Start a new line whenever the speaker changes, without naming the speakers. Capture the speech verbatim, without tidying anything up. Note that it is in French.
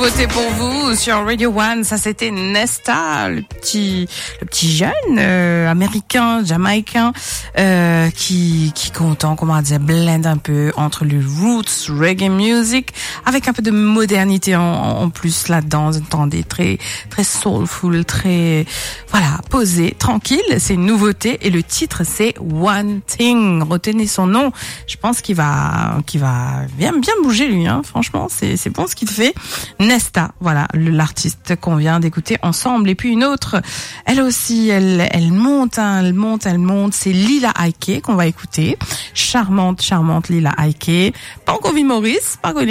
nouveauté pour vous sur Radio One. Ça, c'était Nesta, le petit, le petit jeune euh, américain, jamaïcain, euh, qui qui content, comment dire, blend un peu entre le roots reggae music avec un peu de modernité en, en plus là-dedans. Vous entendez, très très soulful, très voilà, posé, tranquille. C'est une nouveauté et le titre c'est One Thing. Retenez son nom. Je pense qu'il va qu'il va bien bien bouger lui. Hein. Franchement, c'est c'est bon ce qu'il fait. Nesta, voilà, l'artiste qu'on vient d'écouter ensemble. Et puis une autre, elle aussi, elle, elle monte, hein, elle monte, elle monte. C'est Lila Ike qu'on va écouter. Charmante, charmante Lila Ike. Pas encore vu Maurice, pas connu.